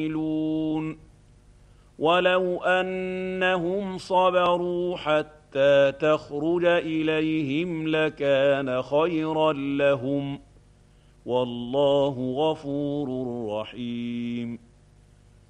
ولو أنهم صبروا حتى تخرج إليهم لكان خيرا لهم، والله غفور رحيم.